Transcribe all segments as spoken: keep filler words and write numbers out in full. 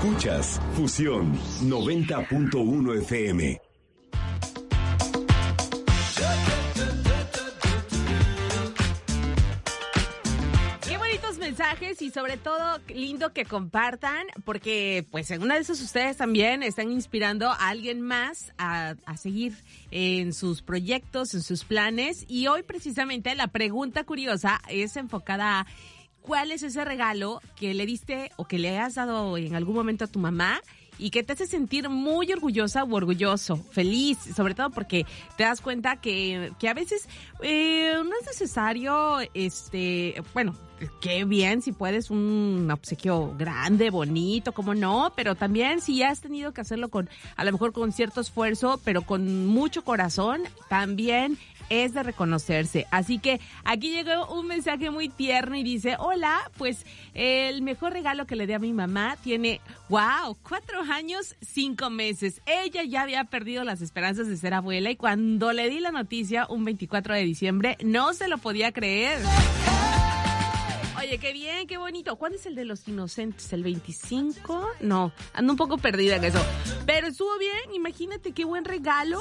Escuchas Fusión noventa punto uno F M. Mensajes y sobre todo lindo que compartan, porque pues en una de esas ustedes también están inspirando a alguien más a, a seguir en sus proyectos, en sus planes. Y hoy precisamente la pregunta curiosa es enfocada a ¿cuál es ese regalo que le diste o que le has dado en algún momento a tu mamá y que te hace sentir muy orgullosa o orgulloso, feliz, sobre todo porque te das cuenta que, que a veces eh, no es necesario, este, bueno, qué bien si puedes un obsequio grande, bonito, cómo no, pero también si has tenido que hacerlo con, a lo mejor con cierto esfuerzo, pero con mucho corazón, también es de reconocerse. Así que aquí llegó un mensaje muy tierno y dice, hola, pues el mejor regalo que le di a mi mamá tiene, wow, cuatro años, cinco meses. Ella ya había perdido las esperanzas de ser abuela y cuando le di la noticia un veinticuatro de diciembre, no se lo podía creer. Oye, qué bien, qué bonito. ¿Cuándo es el de los inocentes? ¿El veinticinco? No, ando un poco perdida en eso. Pero estuvo bien, imagínate qué buen regalo.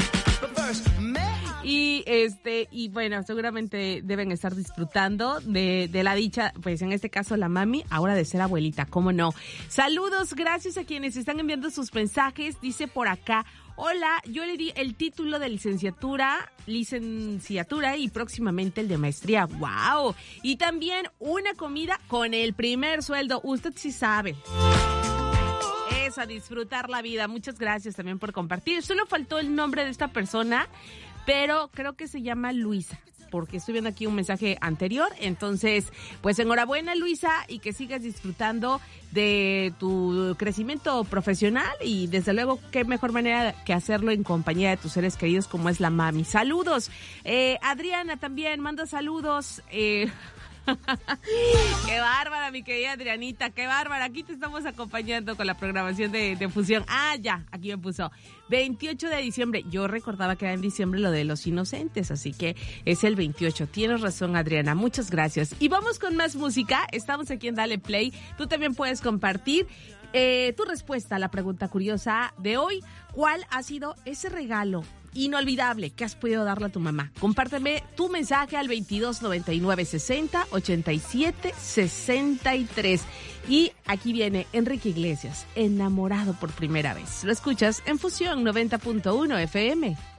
Y este, y bueno, seguramente deben estar disfrutando de, de la dicha, pues en este caso la mami, ahora de ser abuelita, ¿cómo no? Saludos, gracias a quienes están enviando sus mensajes, dice por acá. Hola, yo le di el título de licenciatura, licenciatura y próximamente el de maestría. ¡Wow! Y también una comida con el primer sueldo. Usted sí sabe. Es a disfrutar la vida. Muchas gracias también por compartir. Solo faltó el nombre de esta persona, pero creo que se llama Luisa, porque estoy viendo aquí un mensaje anterior. Entonces, pues enhorabuena, Luisa, y que sigas disfrutando de tu crecimiento profesional y desde luego qué mejor manera que hacerlo en compañía de tus seres queridos como es la mami. Saludos. Eh, Adriana también manda saludos. Eh... Qué bárbara, mi querida Adrianita, qué bárbara. Aquí te estamos acompañando con la programación de, de Fusión. Ah, ya, aquí me puso veintiocho de diciembre. Yo recordaba que era en diciembre lo de los inocentes, así que es el veintiocho. Tienes razón, Adriana, muchas gracias. Y vamos con más música. Estamos aquí en Dale Play. Tú también puedes compartir eh, tu respuesta a la pregunta curiosa de hoy. ¿Cuál ha sido ese regalo inolvidable que has podido darle a tu mamá? Compárteme tu mensaje al veintidós noventa y nueve sesenta ochenta y siete sesenta y tres. Y aquí viene Enrique Iglesias, Enamorado por primera vez. Lo escuchas en Fusión noventa punto uno F M.